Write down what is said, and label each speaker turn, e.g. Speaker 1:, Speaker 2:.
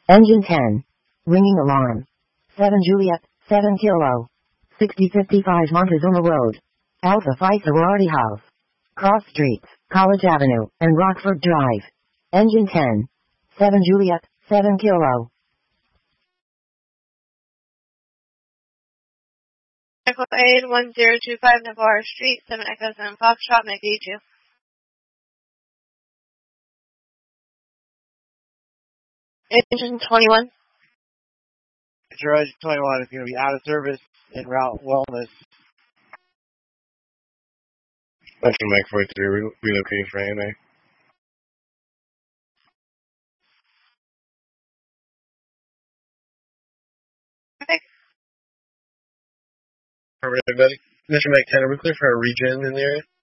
Speaker 1: Engine 10. Ringing alarm. 7 Juliet, 7 Kilo. 6055 Montezuma Road. Alpha Phi Sorority House. Cross Streets, College Avenue, and Rockford Drive. Engine 10. 7 Juliet, 7 Kilo.
Speaker 2: Echo 81025 Navarre Street, 7 Echo 7 Foxtrot, make you. Engine 21.
Speaker 3: Engine 21 is going to be out of service en route wellness.
Speaker 4: Engine Mike 43, relocating for AMA.
Speaker 2: Perfect.
Speaker 4: Perfect, everybody. Engine Mike 10, are we clear for a regen in the area?